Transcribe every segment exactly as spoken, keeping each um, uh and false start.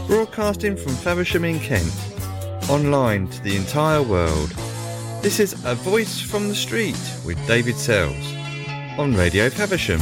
broadcasting from Faversham in Kent, online to the entire world. This is A Voice from the Street with David Sells on Radio Faversham.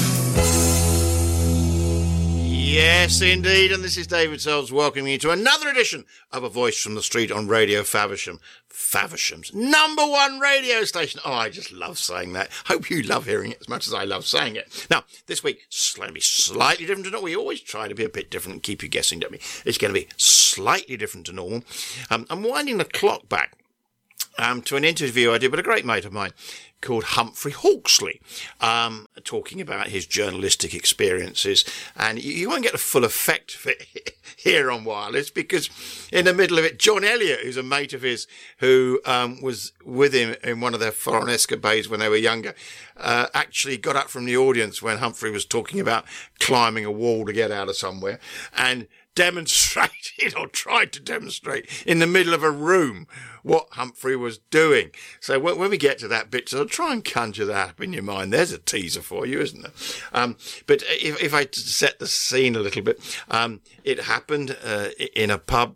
Yes, indeed, and this is David Sells welcoming you to another edition of A Voice from the Street on Radio Faversham. Faversham's number one radio station. Oh, I just love saying that. Hope you love hearing it as much as I love saying it. Now, this week, it's going to be slightly different to normal. We always try to be a bit different and keep you guessing, don't we? It's going to be slightly different to normal. Um, I'm winding the clock back um, to an interview I did with a great mate of mine called Humphrey Hawksley, um, talking about his journalistic experiences. And you, you won't get the full effect of it here on Wireless, because in the middle of it, John Elliott, who's a mate of his, who um, was with him in one of their foreign escapades when they were younger, uh, actually got up from the audience when Humphrey was talking about climbing a wall to get out of somewhere, and demonstrated or tried to demonstrate in the middle of a room what Humphrey was doing. So when, when we get to that bit, so try and conjure that up in your mind. There's a teaser for you, isn't there? Um, but if, if I set the scene a little bit, um, it happened uh, in a pub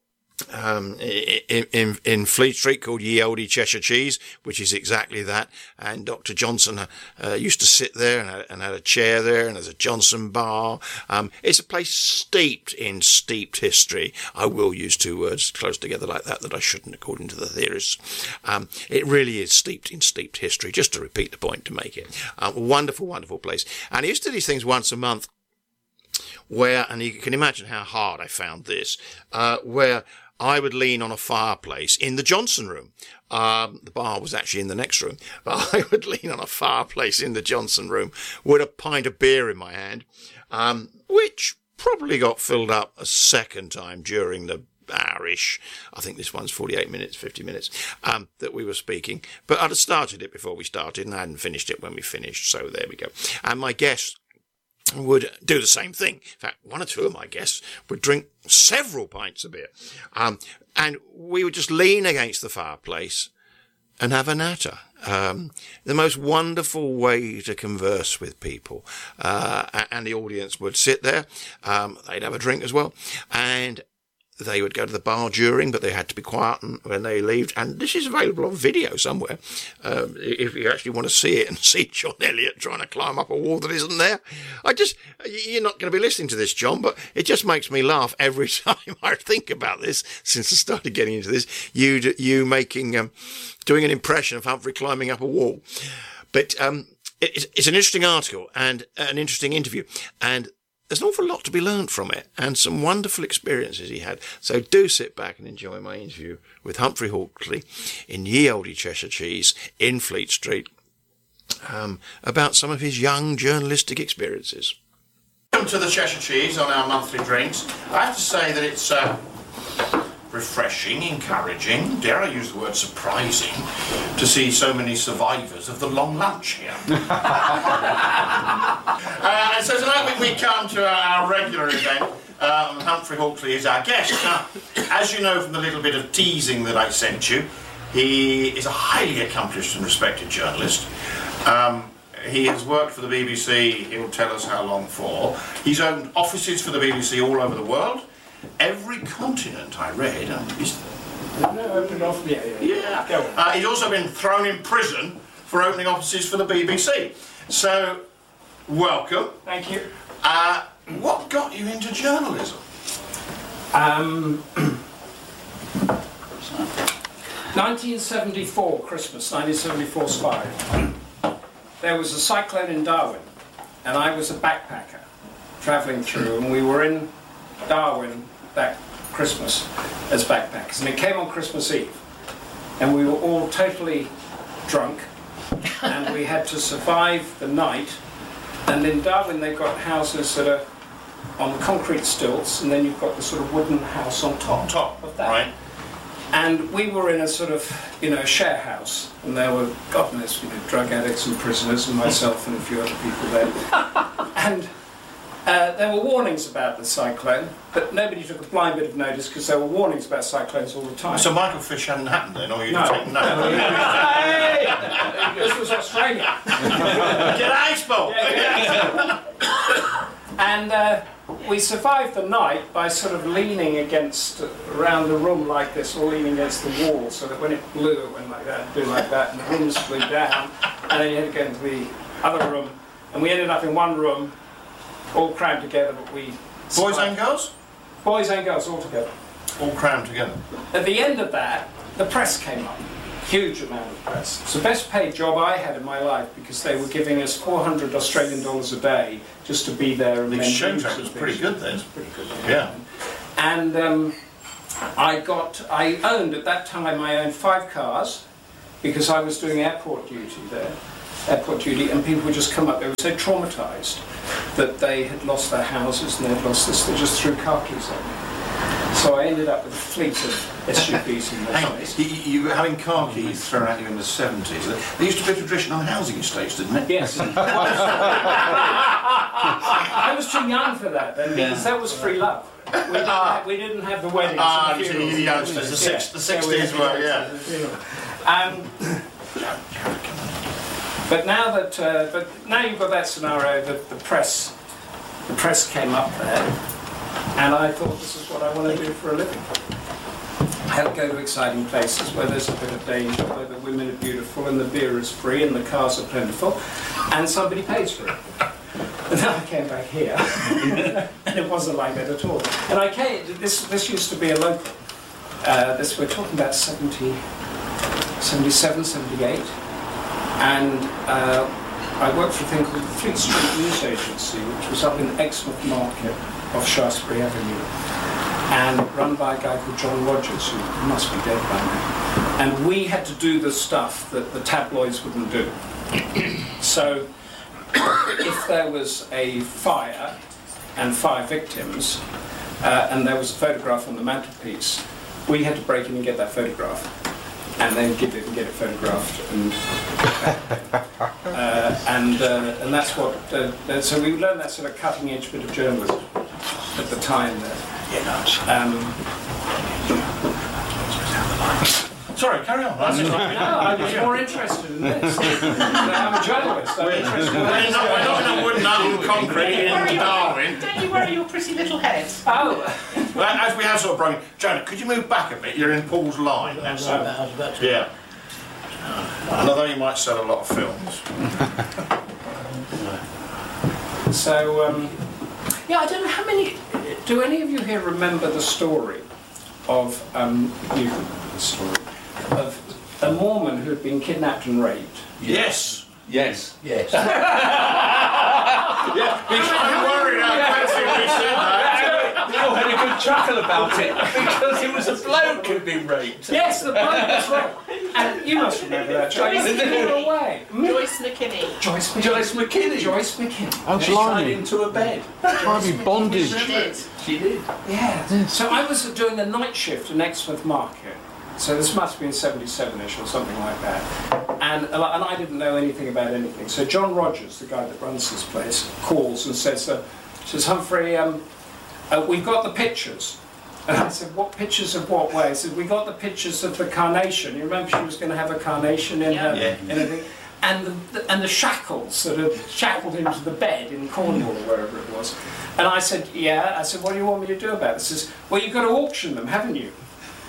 um in, in in Fleet Street called Ye Olde Cheshire Cheese, which is exactly that. And Doctor Johnson uh, uh, used to sit there and had, and had a chair there, and there's a Johnson bar. Um, it's a place steeped in steeped history. I will use two words close together like that that I shouldn't, according to the theorists. Um, it really is steeped in steeped history, just to repeat the point to make it. Um, a wonderful, wonderful place. And he used to do these things once a month where, and you can imagine how hard I found this, uh, where I would lean on a fireplace in the Johnson room. Um, the bar was actually in the next room, but I would lean on a fireplace in the Johnson room with a pint of beer in my hand, um, which probably got filled up a second time during the hour-ish, I think this one's forty-eight minutes, fifty minutes, um, that we were speaking. But I'd have started it before we started, and I hadn't finished it when we finished, so there we go. And my guest would do the same thing. In fact, one or two of my guests would drink several pints of beer. Um, and we would just lean against the fireplace and have a natter. Um, the most wonderful way to converse with people. Uh, and the audience would sit there. Um, they'd have a drink as well. And they would go to the bar during, but they had to be quiet when they left. And this is available on video somewhere, um, if you actually want to see it and see John Elliott trying to climb up a wall that isn't there. I just, you're not going to be listening to this, John, but it just makes me laugh every time I think about this since I started getting into this. You, you making, um, doing an impression of Humphrey climbing up a wall. But um, it, it's an interesting article and an interesting interview. And there's an awful lot to be learned from it, and some wonderful experiences he had. So do sit back and enjoy my interview with Humphrey Hawksley in Ye Olde Cheshire Cheese in Fleet Street um, about some of his young journalistic experiences. Welcome to the Cheshire Cheese on our monthly drinks. I have to say that it's uh, refreshing, encouraging, dare I use the word surprising, to see so many survivors of the long lunch here. uh, and so tonight we, we come to our regular event. Um, Humphrey Hawksley is our guest. Now, as you know from the little bit of teasing that I sent you, he is a highly accomplished and respected journalist. Um, he has worked for the B B C, he'll tell us how long for. He's owned offices for the B B C all over the world. Every continent, I read. Um, is no, open off, yeah, yeah. yeah. Uh, he's also been thrown in prison for opening offices for the B B C. So, welcome. Thank you. Uh, what got you into journalism? Um, nineteen seventy-four, Christmas, nineteen seventy-four spy. There was a cyclone in Darwin, and I was a backpacker travelling through, and we were in Darwin that Christmas as backpackers, and it came on Christmas Eve, and we were all totally drunk, and we had to survive the night. And in Darwin they've got houses that are on concrete stilts, and then you've got the sort of wooden house on top, top of that. Right. And we were in a sort of, you know, share house, and there were, God knows, you know, drug addicts and prisoners, and myself and a few other people there. And Uh, there were warnings about the cyclone, but nobody took a blind bit of notice because there were warnings about cyclones all the time. So Michael Fish hadn't happened then, or you'd no. taken no? Hey! This was Australia. Get out, Paul! Yeah, and uh, we survived the night by sort of leaning against, uh, around the room like this, or leaning against the wall, so that when it blew, it went like that, do like that, and the rooms blew down, and then you had to go into the other room, and we ended up in one room, all crammed together, but we... Boys and girls? Boys and girls, all together. All crammed together. At the end of that, the press came up. Huge amount of press. It's the best paid job I had in my life, because they were giving us four hundred Australian dollars a day just to be there. And the then exchange do rate was some pretty things. good then. It was pretty good. Yeah. And um, I got, I owned, at that time, I owned five cars, because I was doing airport duty there. Airport duty, and people would just come up, they were so traumatised that they had lost their houses and they'd lost this, they just threw car keys at me. So I ended up with a fleet of S U Vs in those Hang on, days. you, you were having car keys thrown at you in the seventies. There used to be a tradition on housing estates, didn't it? Yes. I was too young for that then, because that was free love. We didn't have, we didn't have the weddings Ah, and the you see, funerals. the youngsters, the, six, Yeah. the sixties Yeah, were, we had yeah. the funeral. Um, but now that, uh, but now you've got that scenario that the press, the press came up there, and I thought, this is what I want to do for a living. I have to go to exciting places where there's a bit of danger, where the women are beautiful and the beer is free and the cars are plentiful, and somebody pays for it. And then I came back here, and it wasn't like that at all. And I came, this, this used to be a local. Uh, this, we're talking about seventy, seventy-seven, seventy-eight. And uh, I worked for a thing called the Fleet Street News Agency, which was up in Exmouth Market off Shaftesbury Avenue, and run by a guy called John Rogers, who must be dead by now. And we had to do the stuff that the tabloids wouldn't do. So if there was a fire and fire victims, uh, and there was a photograph on the mantelpiece, we had to break in and get that photograph, and then give it and get it photographed, and uh, and uh, and that's what. Uh, so we learned that sort of cutting edge bit of journalism at the time there. Um, Sorry, carry on. That's no, I was more interested in this. I'm a journalist. I'm interested in We're this. not, we're not in a wooden hut and concrete in Darwin. Don't you worry your pretty little head? Oh, Well, as we have sort of broken, Jonah, could you move back a bit? You're in Paul's line. That's all. Yeah. And although you might sell a lot of films. so um, yeah, I don't know how many. Do any of you here remember the story of um, you remember the story of a Mormon who had been kidnapped and raped? Yes. Yes. Yes. Yeah. I'm worried how fancy we said that. We all had a good chuckle about it because it was a bloke who'd been raped. Yes, the bloke was right. And you must remember that. Joyce Joyce McKinney. Away. Joyce McKinney. Joyce McKinney. Joyce McKinney. Joyce McKinney. Oh, She tied blimey. into a bed. Blimey, bondage. She did. She did. Yeah. So I was doing a night shift in Exmouth Market. So this must have been seventy-seven-ish or something like that. And, and I didn't know anything about anything. So John Rogers, the guy that runs this place, calls and says, uh, says Humphrey, um, uh, we've got the pictures. And I said, what pictures of what way? He said, we got the pictures of the carnation. You remember she was going to have a carnation in her, Yeah. in her thing? And the, the, and the shackles that had shackled him to the bed in Cornwall or wherever it was. And I said, yeah. I said, what do you want me to do about this? He says, well, you've got to auction them, haven't you?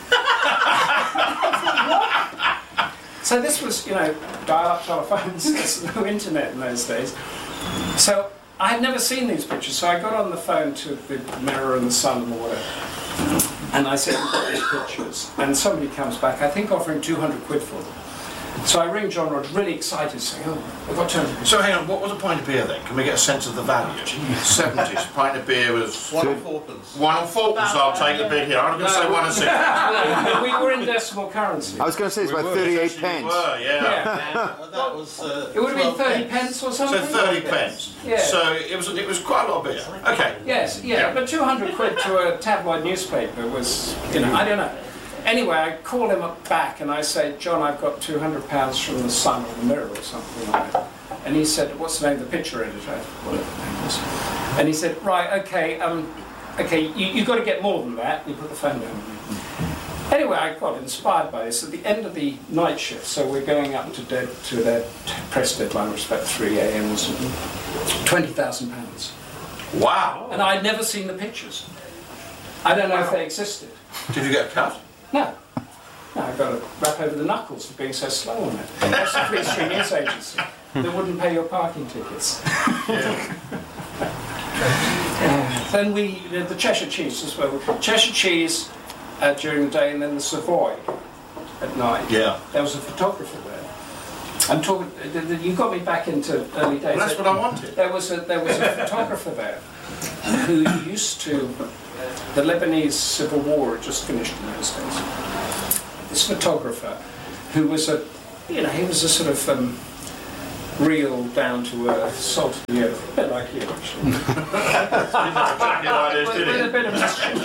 So this was, you know, dial-up telephones, there's no internet in those days. So I had never seen these pictures, so I got on the phone to the Mirror and the Sun or whatever. And I said, we've got these pictures. And somebody comes back, I think offering two hundred quid for them. So I ring John Rod, really excited, saying, oh, we've got two hundred quid. So hang on, what was a pint of beer then? Can we get a sense of the value? seventies, a pint of beer was One and fourpence. one and fourpence. I'll take the bid here. I'm going to say one and six. No, we were in decimal currency. I was going to say it's about thirty-eight pence. Were, yeah. Yeah. That was. Uh, It would have been twelve thirty pence. pence or So something. thirty pence. Yeah. So it was it was quite a lot of beer. Okay. Yes, yeah, Yeah. but two hundred quid to a tabloid newspaper was, you know, I don't know. Anyway, I call him up back and I say, John, I've got two hundred pounds from the Sun or the Mirror or something like that. And he said, what's the name of the picture editor? I said, whatever the name was. And he said, right, okay, um, okay, you, you've got to get more than that. And he put the phone down. Anyway, I got inspired by this. At the end of the night shift, so we're going up to, dead, to their press deadline, which was about three a m or something, twenty thousand pounds. Wow. And I'd never seen the pictures. I don't know if they existed. Did you get a cut? No. No, I got a rap over the knuckles for being so slow on it. That's the Fleet Street News Agency. They wouldn't pay your parking tickets. Yeah. uh, then we, the, the Cheshire Cheese as well. Cheshire Cheese uh, during the day, and then the Savoy at night. Yeah. There was a photographer there. I'm talking. You got me back into early days. Well, that's what I wanted. There was a there was a photographer there who used to. The Lebanese Civil War had just finished in those days. This photographer, who was a, you know, he was a sort of um, real, down-to-earth, salt of the earth, a bit like you actually. with, with a bit of mischief.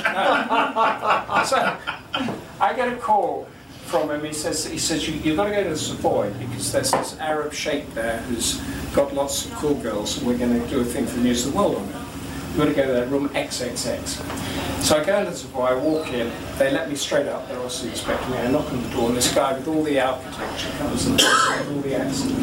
No. So I get a call from him. He says, he says, you, you've got to go to the Savoy because there's this Arab sheikh there who's got lots of cool girls, and we're going to do a thing for the News of the World on it. You've got to go there, room X X X. So I go into the Savoy, I walk in, they let me straight up, they're obviously expecting me, I knock on the door, and this guy with all the architecture comes and with all the accent.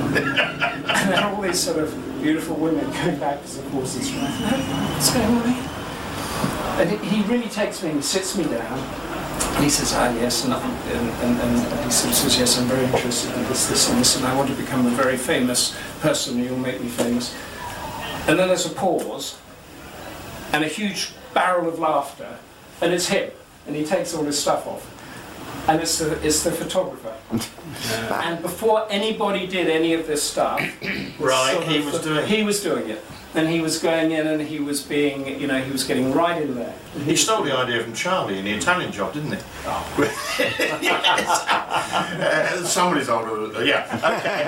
And there are all these sort of beautiful women going back to the horses. What's going on here? And he, he really takes me and he sits me down, and he says, ah, yes, and, and, and, and he sort of says, yes, I'm very interested in this, this, and this, and I want to become a very famous person, and you'll make me famous. And then there's a pause, and a huge barrel of laughter, and it's him, and he takes all his stuff off, and it's the, it's the photographer. Yeah. And before anybody did any of this stuff, right, sort of he was doing it. He was doing it, and he was going in, and he was being, you know, he was getting right in there. He stole the idea from Charlie in the Italian Job, didn't he? Oh. Yes. uh, somebody's older. Uh, yeah. Okay.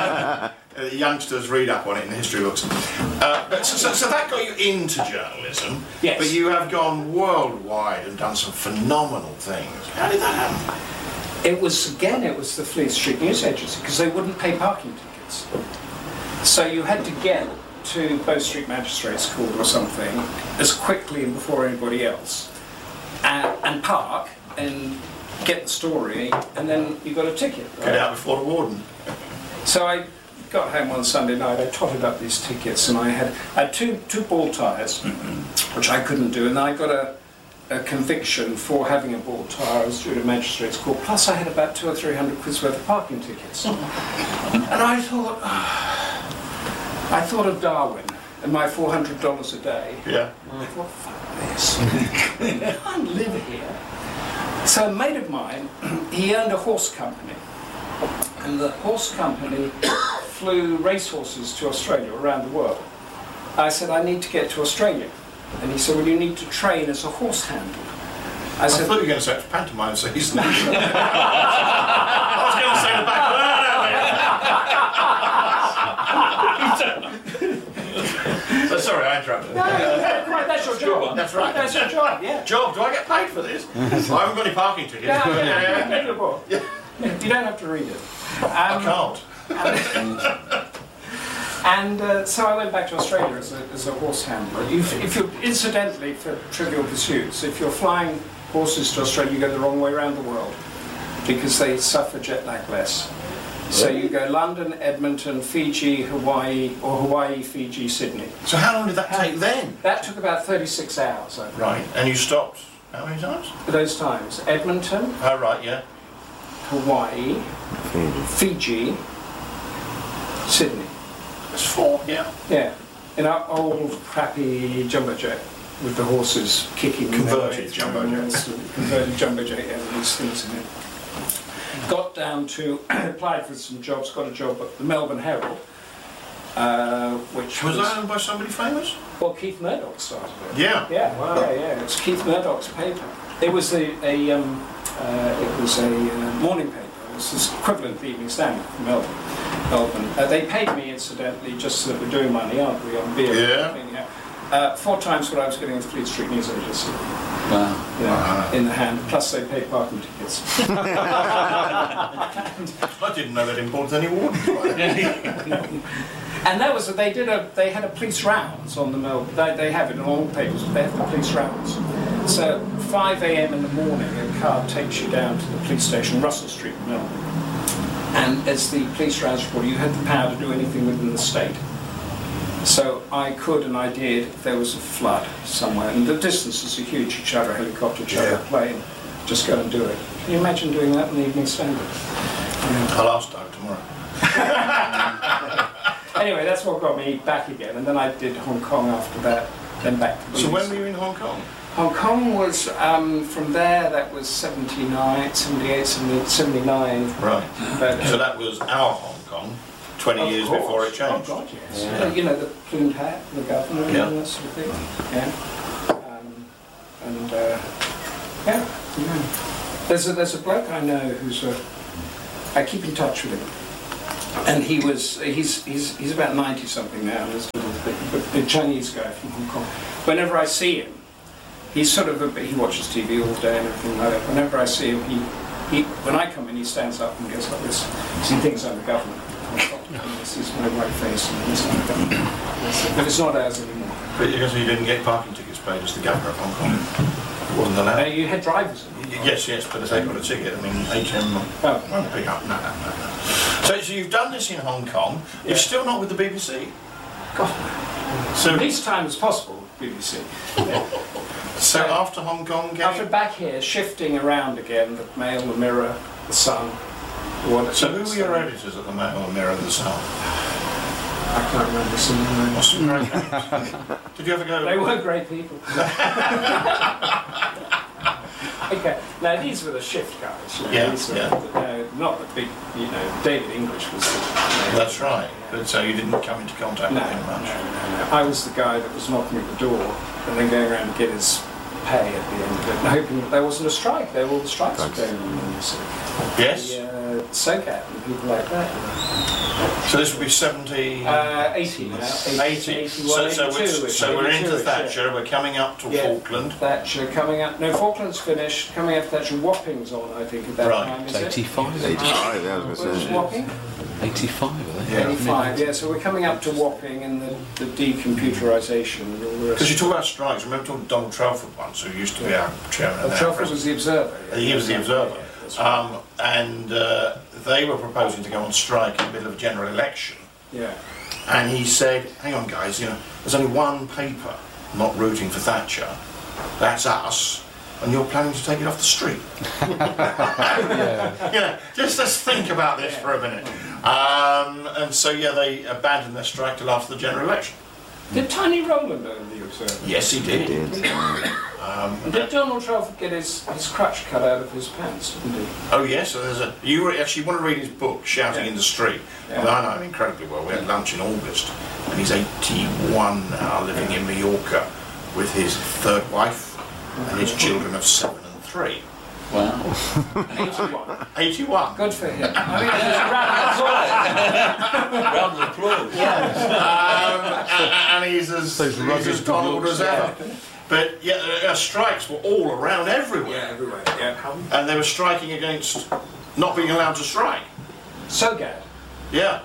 Uh, youngsters read up on it in the history books. Uh, but so, so, so that got you into journalism. Yes. But you have gone worldwide and done some phenomenal things. How did that happen? It was, again, it was the Fleet Street News Agency, because they wouldn't pay parking tickets. So you had to get to Bow Street Magistrates Court or something as quickly and before anybody else, and, and park and get the story, and then you got a ticket. Right? Get out before the warden. So I got home one Sunday night, I totted up these tickets, and I had, I had two, two ball tyres, which I couldn't do, and I got a, a conviction for having a ball tyre. I was due to Magistrates Court, plus I had about two or three hundred quid's worth of parking tickets. And I thought, oh, I thought of Darwin and my four hundred dollars a day. Yeah. And I thought, fuck this. I can't live here. So a mate of mine, he owned a horse company. And the horse company flew racehorses to Australia, around the world. I said, I need to get to Australia. And he said, well, you need to train as a horse handler. I, I said, thought you were going to say it's pantomime season. I was going to say the back burn. So sorry, I interrupted. no, no, that's your job. That's right. That's your job, yeah. Job, do I get paid for this? I haven't got any parking tickets. Yeah, yeah, yeah, yeah, your book. Yeah. You don't have to read it. Um, I can't. And uh, so I went back to Australia as a, as a horse handler. If, if you're, incidentally, for Trivial Pursuits, if you're flying horses to Australia, you go the wrong way around the world because they suffer jet lag less. So you go London, Edmonton, Fiji, Hawaii, or Hawaii, Fiji, Sydney. So how long did that take then? That took about thirty-six hours, I think. Right, and you stopped how many times? For those times. Edmonton, Oh, right, yeah. Hawaii, Fiji, Sydney. That's four, yeah. Yeah, in our old crappy jumbo jet with the horses kicking. Converted their way jumbo through, jet. and Converted jumbo jet, yeah, with these things in it. Got down to, applied for some jobs, got a job at the Melbourne Herald, uh, which Was was, that owned by somebody famous? well, Keith Murdoch started it. Yeah. Yeah, yeah, yeah. It's Keith Murdoch's paper. It was a, a um, uh, it was a uh, morning paper. It was this equivalent to the Evening Standard from Melbourne. Melbourne. Uh, they paid me, incidentally, just so that we're doing money, aren't we, on beer? Yeah. yeah. Uh, four times what I was getting at the Fleet Street News Agency. Wow. You know, Wow. in the hand. Plus they paid parking tickets. I didn't know they'd imported any wardens. And that was they did a they had a police rounds on the Melbourne. They, they have it in all papers. But they have the police rounds. So five a m in the morning, a car takes you down to the police station, Russell Street, in Melbourne. And as the police rounds reporter, you had the power to do anything within the state. So I could and I did if there was a flood somewhere. And the distances are huge. You charter a helicopter, charter Yeah. a plane, just go and do it. Can you imagine doing that in the Evening Standard? Yeah. I'll ask Doug tomorrow. Anyway, that's what got me back again. And then I did Hong Kong after that, then back to So Greece. when were you in Hong Kong? Hong Kong was, um, from there, that was seventy-nine, seventy-eight, seventy, seventy-nine. Right. But, So that was our Hong Kong, twenty Of years course. before it changed. Oh God, yes. Uh, You know, the plumed hat, the governor, Yeah. and that sort of thing. Yeah. Um, and uh, yeah, yeah. There's a there's a bloke I know who's a. I keep in touch with him, and he was he's he's he's about ninety something now. This little bit, a Chinese guy from Hong Kong. Whenever I see him, he's sort of a, he watches T V all day and everything like that. Whenever I see him, he. He, when I come in, he stands up and goes like this. He thinks I'm the governor. This is my white face, and he's not the governor. But it's not ours anymore. But because you didn't get parking tickets paid as the governor of Hong Kong. It wasn't Uh, allowed. you had drivers. Y- Yes, yes, but if they got a ticket, I mean, H M Oh. won't pick up. No, no, no, no. So, so you've done this in Hong Kong. You're Yeah. still not with the B B C. God, So, least time as possible, B B C. Yeah. so after Hong Kong, came- After back here, shifting around again, the Mail, the Mirror, the Sun. What So who were your editors at the Mail, the Mirror, and the Sun? I can't remember some of them. What's some great names? Did you ever go? They were great people. Okay, now these were the shift guys. You know, Yeah, these were, yeah. no, not the big, you know, David English was the... That's right. But so you didn't come into contact No, with no, him no, much. no. I was the guy that was knocking at the door and then going around to get his pay at the end of it, and hoping that there wasn't a strike. There were all the strikes were going on. You see. Yes. The, uh, SOGAT and people like that. So this would be seventy. Uh, eighty now. eighty. eighty-one, So, so, we're, eighty-two, so we're into eighty-two-ish, yeah. Thatcher. We're coming up to Yeah. Falkland. Thatcher coming up. No, Falkland's finished. Coming up to Thatcher. Wapping's on, I think, at that Right. time. Is It's it? eighty-five. eighty-five, yeah, I was Where's going to say. Wapping? eighty-five, I think. Yeah. eighty-five, yeah. So we're coming up to Wapping and the, the decomputerisation and all the rest. Because you talk about strikes. I remember talking to Donald Trelford once, who used to be our chairman. Oh, and our Telford president. was the Observer. yeah. He was the Observer. Yeah, that's right. Um, and uh, they were proposing to go on strike in the middle of a general election. Yeah. And he said, hang on guys, you know, there's only one paper not rooting for Thatcher. That's us. And you're planning to take it off the street. Yeah. You know, just let's think about this for a minute. Um, and so, yeah, they abandoned their strike till after the general election. Did Tiny Rowland own the Observer? Yes, he did. Did. Um, And did Donald Trump get his, his crutch cut out of his pants, didn't he? oh, yes, so there's a. You were- actually want to read his book, Shouting Yeah. in the Street. Yeah. I mean, I know him incredibly well. We had lunch in August, and he's eighty-one now, living in Mallorca with his third wife and his children of seven and three. Wow. eighty-one. eighty-one. Good for him. I mean, there's a round of applause. Round of applause. Um, and, and he's as, Those he's rugged as Donald looks, as ever. But yeah, uh, strikes were all around everywhere. Yeah, everywhere. Yeah. And they were striking against not being allowed to strike. SOGAT. Yeah.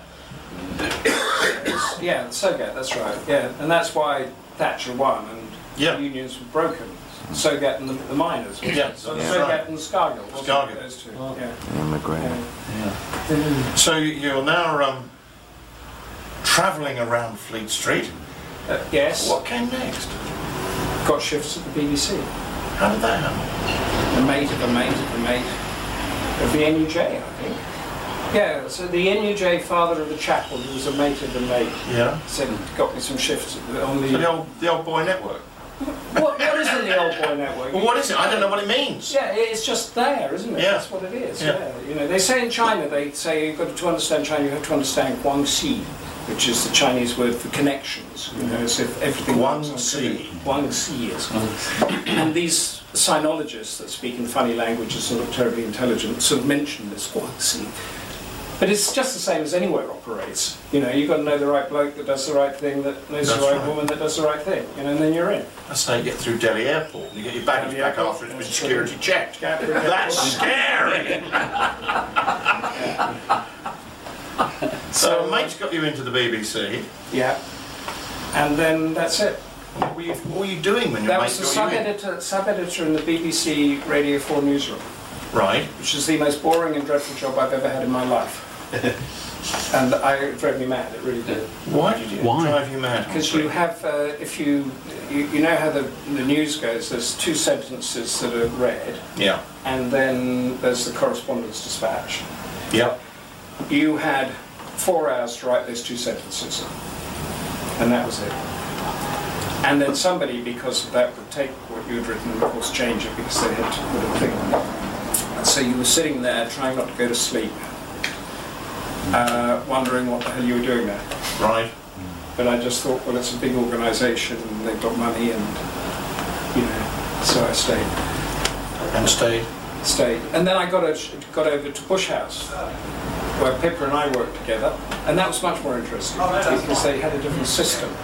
Yeah, SOGAT, that's right. Yeah, and that's why Thatcher won and Yeah. the unions were broken. SOGAT and the, the miners. wasn't Yeah, it? So that's SOGAT right. and Scargill. wasn't it? Scargill. Those two. Oh. Yeah. Yeah, McGregor. Yeah. So you're now um, travelling around Fleet Street. Uh, yes. What came next? Got shifts at the B B C. How did that happen? The mate of a mate of a mate of the N U J, I think. Yeah, so the N U J father of the chapel, who was a mate of the mate, Yeah. said, got me some shifts at the- on the... So the old, the old boy network. What, what is in the Old Boy Network? Well, what is it? I don't know what it means. Yeah, it's just there, isn't it? Yeah. That's what it is. Yeah. Yeah. You know, they say in China, they say you've got to understand China, you have to understand Guangxi, which is the Chinese word for connections. You know, as if everything. works on Guangxi. Guangxi is. And these sinologists that speak in funny languages, sort of terribly intelligent, sort of mention this Guangxi. But it's just the same as anywhere operates. You know, you've got to know the right bloke that does the right thing, that knows That's the right, right. woman that does the right thing. You know, and then you're in. That's how you get through Delhi Airport. You get your baggage Yeah, back yeah. after it's been security checked. Gatwick That's Airport. scary. So, mate's got you into the B B C. Yeah. And then that's it. What were you, what were you doing when your That mate was the got you in? sub-editor, sub-editor in the B B C Radio four newsroom, Right. which is the most boring and dreadful job I've ever had in my life. And I, it drove me mad, it really did. Why did you Why? drive you mad? Because you have, uh, if you, you, you know how the, the news goes, there's two sentences that are read, Yeah. and then there's the correspondence dispatch. Yep. You had four hours to write those two sentences, and that was it. And then somebody, because of that, would take what you'd written and of course change it because they had to put a thing on it. And so you were sitting there trying not to go to sleep, uh, wondering what the hell you were doing there. Right. But I just thought, well, it's a big organisation and they've got money, and you know, so I stayed. And stayed. Stayed. And then I got, a, got over to Bush House, where Pippa and I worked together, and that was much more interesting because they had a different system.